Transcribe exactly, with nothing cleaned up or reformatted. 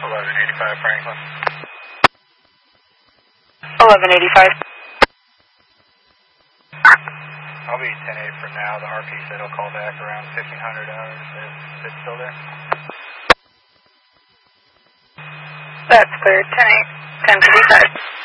eleven eighty-five Franklin. eleven eighty-five. I'll be ten eight from now. The R P said he'll call back around fifteen hundred hours. Is it still there? That's clear. ten eight. ten fifty-five.